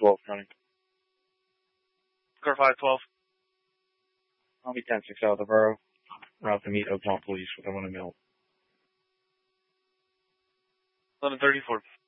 512 running. Car 512. I'll be 10-6 out of the borough. Route to meet Oakmont Police with 1 mil. 1134.